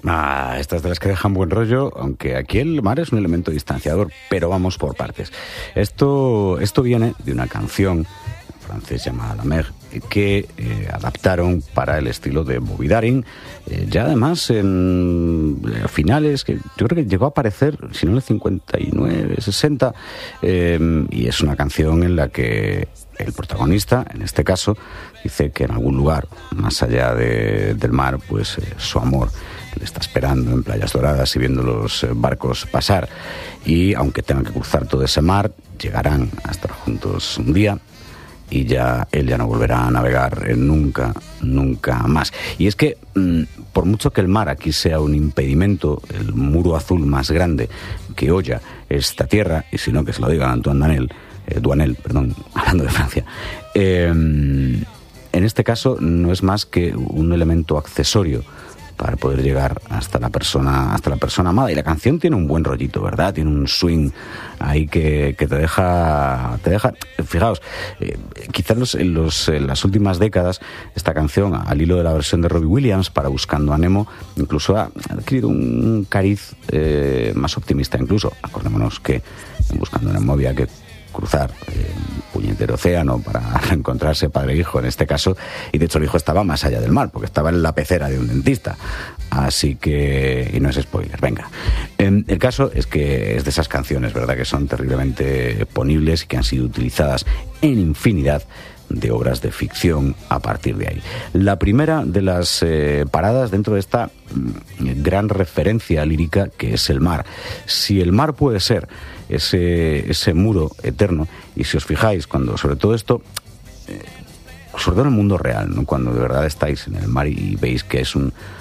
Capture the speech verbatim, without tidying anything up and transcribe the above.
Ah, estas de las que dejan buen rollo, aunque aquí el mar es un elemento distanciador, pero vamos por partes. Esto, esto viene de una canción en francés llamada La Mer, que eh, adaptaron para el estilo de Bobby Darin, eh, ya además en eh, finales, que yo creo que llegó a aparecer, si no en el cincuenta y nueve, sesenta, eh, y es una canción en la que el protagonista, en este caso, dice que en algún lugar, más allá de, del mar, pues eh, su amor le está esperando en Playas Doradas y viendo los eh, barcos pasar, y aunque tengan que cruzar todo ese mar, llegarán a estar juntos un día y ya él ya no volverá a navegar eh, nunca, nunca más. Y es que, mmm, por mucho que el mar aquí sea un impedimento, el muro azul más grande que holla esta tierra, y si no que se lo diga Antoine Duanel, eh, Duanel, perdón, hablando de Francia, eh, en este caso no es más que un elemento accesorio para poder llegar hasta la persona hasta la persona amada. Y la canción tiene un buen rollito, ¿verdad? Tiene un swing ahí que, que te deja te deja fijaos, eh, quizás los, en, los, en las últimas décadas esta canción, al hilo de la versión de Robbie Williams para Buscando a Nemo, incluso ha adquirido un cariz eh, más optimista. Incluso acordémonos que en Buscando a Nemo había que cruzar eh, un puñetero océano para encontrarse padre e hijo en este caso, y de hecho el hijo estaba más allá del mar porque estaba en la pecera de un dentista, así que, y no es spoiler, venga. Eh, el caso es que es de esas canciones, ¿verdad?, que son terriblemente ponibles y que han sido utilizadas en infinidad de obras de ficción a partir de ahí. La primera de las eh, paradas dentro de esta mm, gran referencia lírica que es el mar. Si el mar puede ser ese, ese muro eterno, y si os fijáis, cuando sobre todo esto, eh, sobre todo en el mundo real, ¿no?, cuando de verdad estáis en el mar y veis que es un